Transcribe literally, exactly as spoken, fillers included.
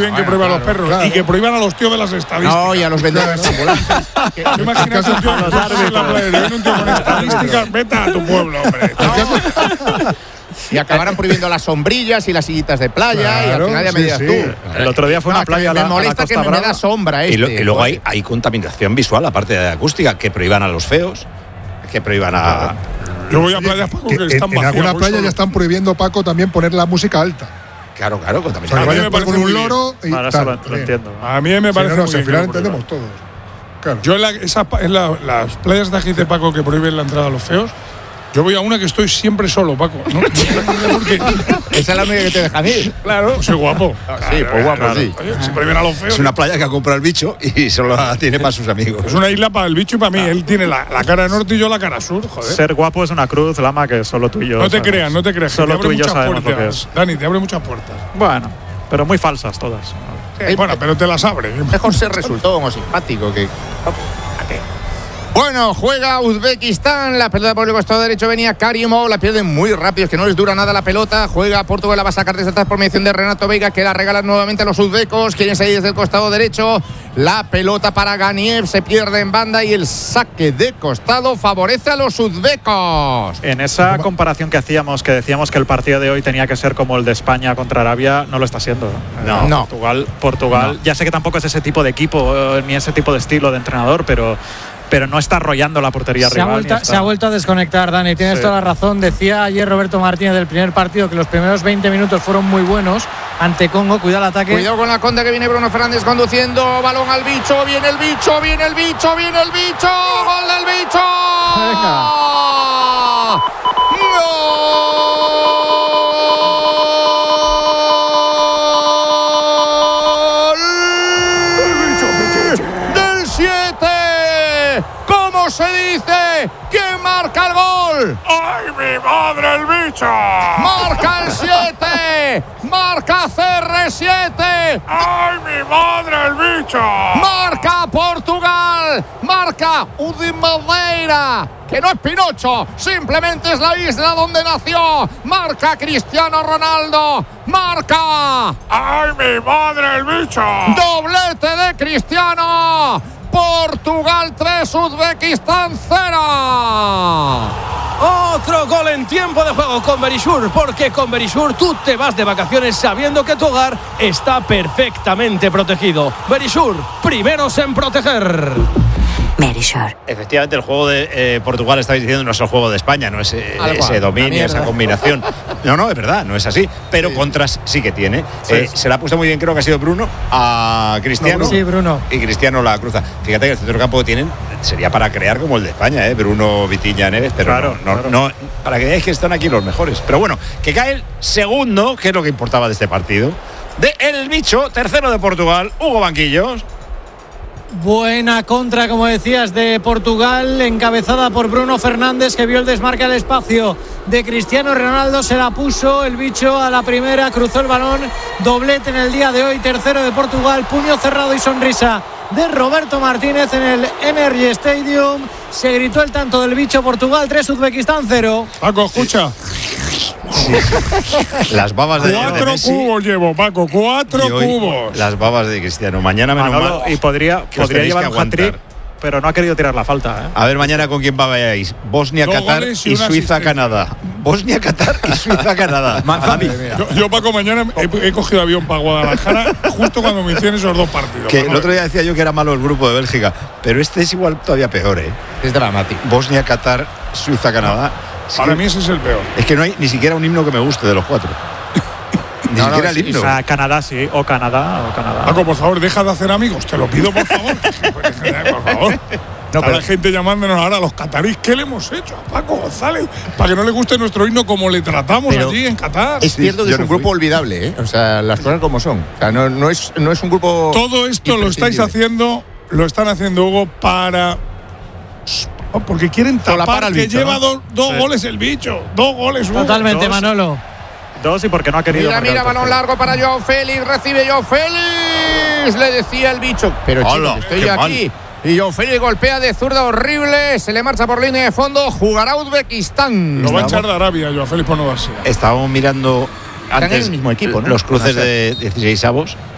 Bien que prohíban a los perros claro. y que prohíban a los tíos de las estadísticas. No, y a los vendedores ambulantes. Imagínate un tío en la playa, un tío con estadísticas, vete a tu pueblo, hombre. Y acabarán prohibiendo las sombrillas y las sillitas de playa claro, y al final ya sí, me dirás sí. tú. El otro día fue no, una playa. Me a la, molesta a la que me, me da sombra este. Y, lo, y luego hay, hay contaminación visual, aparte de acústica, que prohíban a los feos, que prohíban a. Yo voy a playas, Paco, que, que están en, en alguna playa ya están prohibiendo, Paco, también poner la música alta. Claro, claro, contaminación. O sea, que vayan con un loro y bueno, tal, lo, lo entiendo. A mí me parece sí, no, no, muy si al final bien entendemos todos. Claro. Yo en, la, esa, en la, las playas de aquí de Paco que prohíben la entrada a los feos, yo voy a una que estoy siempre solo, Paco. ¿No? Porque esa es la única que te dejan ir. Claro. Pues soy guapo. Ah, sí, claro, pues guapo, claro. Sí. Oye, si prohíben a los feos. Es una playa que ha comprado el bicho y solo la tiene para sus amigos. Es una isla para el bicho y para mí. Ah. Él tiene la, la cara norte y yo la cara sur, joder. Ser guapo es una cruz, Lama, que solo tú y yo. No te sabemos. creas, no te creas. Solo tú y yo sabemos puertas. lo que es. Dani, te abre muchas puertas. Bueno, pero muy falsas todas. Sí, bueno, pero te las abre. Mejor ser resultó como simpático que. Bueno, juega Uzbekistán, la pelota por el costado derecho venía Karimov, la pierden muy rápido, es que no les dura nada la pelota, juega Portugal, la va a sacar desde atrás por mediación de Renato Veiga, que la regalan nuevamente a los uzbecos, quieren salir desde el costado derecho, la pelota para Ganiev, se pierde en banda y el saque de costado favorece a los uzbecos. En esa comparación que hacíamos, que decíamos que el partido de hoy tenía que ser como el de España contra Arabia, no lo está siendo. No, no. Portugal, Portugal no. Ya sé que tampoco es ese tipo de equipo, ni ese tipo de estilo de entrenador, pero... pero no está arrollando la portería se rival. Ha vuelto, se ha vuelto a desconectar, Dani, tienes sí. toda la razón. Decía ayer Roberto Martínez del primer partido que los primeros veinte minutos fueron muy buenos ante Congo. Cuidado el ataque. Cuidado con la contra que viene Bruno Fernández conduciendo. Balón al bicho, viene el bicho, viene el bicho, viene el bicho. ¡Gol del bicho! Venga. ¿Cómo se dice? ¿Quién marca el gol? ¡Ay, mi madre, el bicho! ¡Marca el siete! ¡Marca C R siete! ¡Ay, mi madre, el bicho! ¡Marca Portugal! ¡Marca Udi Madeira! Que no es Pinocho, simplemente es la isla donde nació. ¡Marca Cristiano Ronaldo! ¡Marca! ¡Ay, mi madre, el bicho! ¡Doblete de Cristiano! Portugal tres, Uzbekistán cero. Otro gol en tiempo de juego con Berisur, porque con Berisur tú te vas de vacaciones sabiendo que tu hogar está perfectamente protegido. Berisur, primeros en proteger. Berisur. Efectivamente, el juego de eh, Portugal, estáis diciendo, no es el juego de España, no es eh, ese dominio, esa combinación. No, no, es verdad, no es así. Pero sí. Contras sí que tiene. Sí, eh, sí. Se la ha puesto muy bien, creo que ha sido Bruno, a Cristiano. No, sí, Bruno. Y Cristiano la cruza. Fíjate que el centro campo que tienen sería para crear como el de España, ¿eh? Bruno, Vitinha, Neves, pero claro, no, no, claro. no, para que veáis que están aquí los mejores. Pero bueno, que cae el segundo, que es lo que importaba de este partido, de El Bicho, tercero de Portugal, Hugo Banquillos. Buena contra, como decías, de Portugal, encabezada por Bruno Fernández, que vio el desmarque al espacio de Cristiano Ronaldo, se la puso el bicho a la primera, cruzó el balón, doblete en el día de hoy, tercero de Portugal, puño cerrado y sonrisa de Roberto Martínez en el Energy Stadium. Se gritó el tanto del bicho. Portugal tres, Uzbekistán cero. Paco, escucha. Sí. Las babas de Cuatro de Messi, cubos llevo, Paco, cuatro cubos. Las babas de Cristiano. Mañana menos Manolo, mal. y podría, podría llevar un hat-trick, pero no ha querido tirar la falta. ¿eh? A ver mañana con quién vayáis. Bosnia, Dos Qatar goles y y una Suiza, asistencia. Canadá. Bosnia, Qatar y Suiza, Canadá. Yo, yo, Paco, mañana he, he cogido avión para Guadalajara justo cuando me hicieron esos dos partidos. Que el otro día decía yo que era malo el grupo de Bélgica, pero este es igual todavía peor, ¿eh? Es dramático. Bosnia, Qatar, Suiza, Canadá. Es Para que, mí ese es el peor. Es que no hay ni siquiera un himno que me guste de los cuatro. Ni no, siquiera no, el himno. O sea, Canadá sí, o Canadá, o Canadá. Paco, por favor, deja de hacer amigos, te lo pido, por favor. Por favor. No, pero la gente llamándonos ahora a los catarís. ¿Qué le hemos hecho a Paco González para que no le guste nuestro himno como le tratamos pero allí en Qatar? Es cierto que sí, es un no grupo fui. olvidable, ¿eh? O sea, las cosas como son. O sea, no, no, es, no es un grupo. Todo esto lo estáis haciendo, lo están haciendo, Hugo, para. Porque quieren tapar que bicho, lleva ¿no? dos, dos sí. goles el bicho. Dos goles, Hugo. Totalmente, dos, Manolo. Dos y porque no ha querido. Mira, mira, balón largo para Joao Félix. Recibe Joao Félix. Le decía el bicho. Pero chicos, estoy aquí. Mal. Y Joao Félix golpea de zurda horrible. Se le marcha por línea de fondo. Jugará Uzbekistán. Lo va a echar de Arabia, Joao Félix, por no darse. Estábamos mirando antes en el mismo equipo, ¿no? los cruces de dieciseis avos